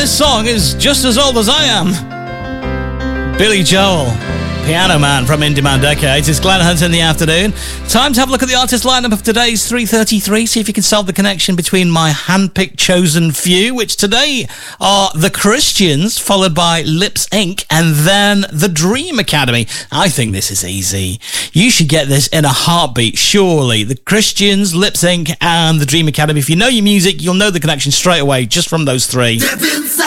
this song is just as old as I am. Billy Joel, Piano Man from In Demand Decades. It's Glenn Hunt in the afternoon. Time to have a look at the artist lineup of today's 3:33. See if you can solve the connection between my hand-picked chosen few, which today are The Christians, followed by Lips Inc., and then The Dream Academy. I think this is easy. You should get this in a heartbeat, surely. The Christians, Lips Inc., and The Dream Academy. If you know your music, you'll know the connection straight away just from those three.